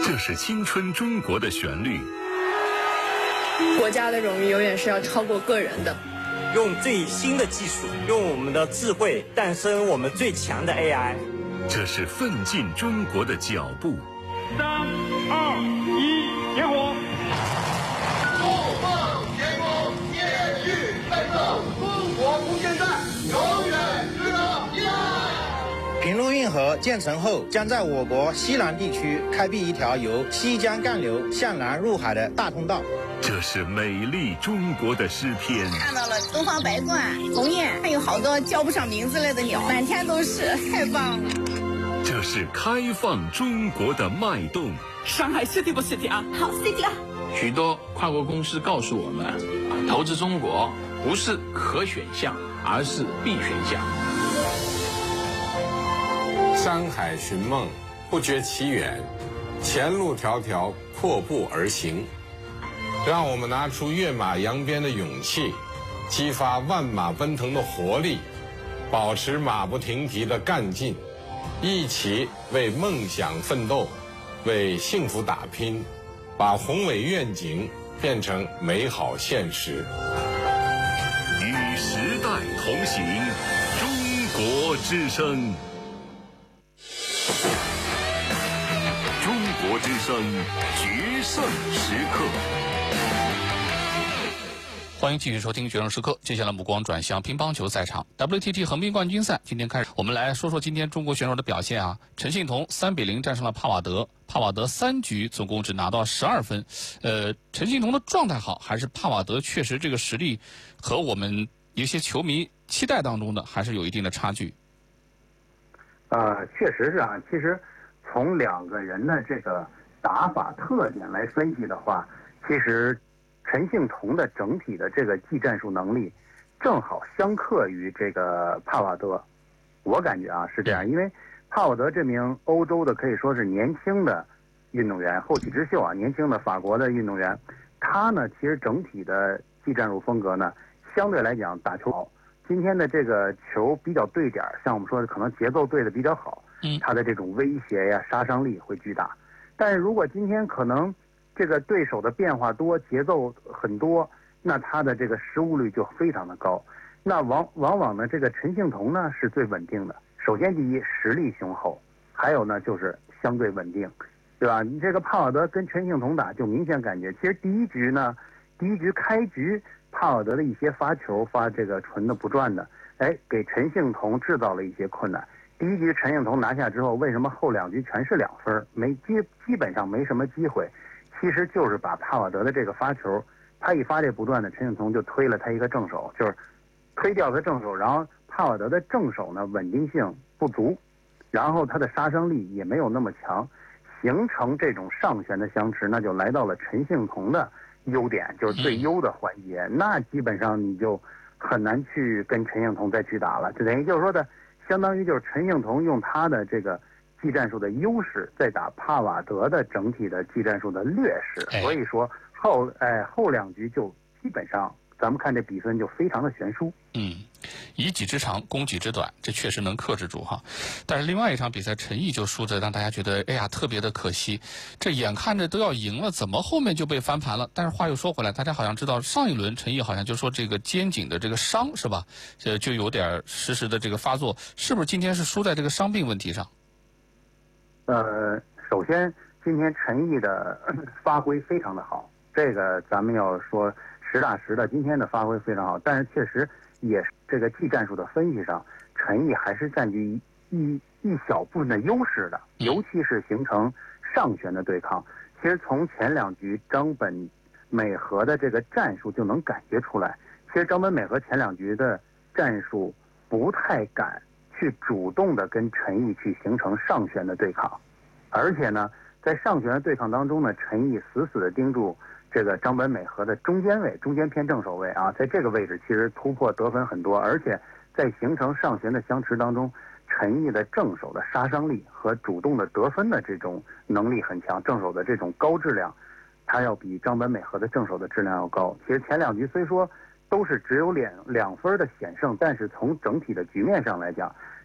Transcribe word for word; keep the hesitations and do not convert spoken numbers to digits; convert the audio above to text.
这是青春中国的旋律。 国家的荣誉永远是要超过个人的。 用最新的技术，用我们的智慧诞生我们最强的 A I。 这是奋进中国的脚步。 三二一，点火！ 怒放天空，烈日奋斗，中国无限战，永远值得依赖。 平陆运河建成后，将在我国西南地区开辟一条由西江干流向南入海的大通道。 这是美丽中国的诗篇。 看到了东方白鹳、鸿雁，还有好多叫不上名字类的鸟，满天都是，太棒了。 这是开放中国的脉动。 上海 city 不 city 啊？ 好 city 啊！ 许多跨国公司告诉我们，投资中国不是可选项，而是必选项。 山海寻梦，不觉其远，前路迢迢，阔步而行。让我们拿出跃马扬鞭的勇气，激发万马奔腾的活力，保持马不停蹄的干劲，一起为梦想奋斗，为幸福打拼，把宏伟愿景变成美好现实。 与时代同行，中国之声。中国之声决胜时刻。 欢迎继续收听《决胜时刻》。接下来目光转向乒乓球赛场 ，W T T 横滨冠军赛今天开始，我们来说说今天中国选手的表现啊。陈幸同三比零战胜了帕瓦德，帕瓦德三局总共只拿到十二分。呃，陈幸同的状态好，还是帕瓦德确实这个实力和我们一些球迷期待当中的还是有一定的差距。 呃，确实是啊。其实从两个人的这个打法特点来分析的话，其实陈幸同的整体的这个技战术能力正好相克于这个帕瓦德。我感觉啊是这样，因为帕瓦德这名欧洲的可以说是年轻的运动员，后起之秀啊，年轻的法国的运动员，他呢其实整体的技战术风格呢相对来讲打球好。今天的这个球比较对点，像我们说的可能节奏对的比较好，他的这种威胁呀、杀伤力会巨大。但是如果今天可能这个对手的变化多，节奏很多，那他的这个失误率就非常的高。那往往往呢，这个陈幸同呢是最稳定的。首先第一，实力雄厚，还有呢就是相对稳定，对吧？你这个帕瓦德跟陈幸同打，就明显感觉，其实第一局呢，第一局开局，帕瓦德的一些发球发这个纯的不转的，哎，给陈幸同制造了一些困难。第一局陈幸同拿下之后，为什么后两局全是两分，没基基本上没什么机会？其实就是把帕瓦德的这个发球，他一发这不断的，陈幸同就推了他一个正手，就是推掉他正手，然后帕瓦德的正手呢稳定性不足，然后他的杀伤力也没有那么强，形成这种上旋的相持，那就来到了陈幸同的优点，就是最优的环节，那基本上你就很难去跟陈幸同再去打了，就等于就是说的，相当于就是陈幸同用他的这个技战术的优势在打帕瓦德的整体的技战术的劣势，所以说后哎后两局就基本上咱们看这比分就非常的悬殊。 嗯，以己之长攻己之短，这确实能克制住哈。但是另外一场比赛，陈毅就输着，让大家觉得哎呀特别的可惜。这眼看着都要赢了，怎么后面就被翻盘了？但是话又说回来，大家好像知道上一轮陈毅好像就说这个肩颈的这个伤是吧？呃，就有点实时的这个发作，是不是今天是输在这个伤病问题上？ 呃，首先今天陈毅的发挥非常的好，这个咱们要说实打实的，今天的发挥非常好，但是确实也是这个技战术的分析上，陈毅还是占据一一小部分的优势的，尤其是形成上旋的对抗。其实从前两局张本美和的这个战术就能感觉出来，其实张本美和前两局的战术不太敢去主动的跟陈毅去形成上旋的对抗，而且呢，在上旋的对抗当中呢，陈毅死死的盯住这个张本美和的中间位，中间偏正手位啊，在这个位置其实突破得分很多，而且在形成上旋的相持当中，陈毅的正手的杀伤力和主动的得分的这种能力很强，正手的这种高质量，他要比张本美和的正手的质量要高。其实前两局虽说都是只有两两分的险胜，但是从整体的局面上来讲，